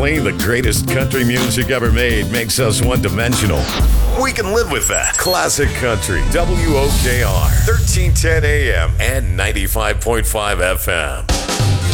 playing the greatest country music ever made makes us one-dimensional. We can live with that. Classic Country, WOKR, 1310 AM and 95.5 FM.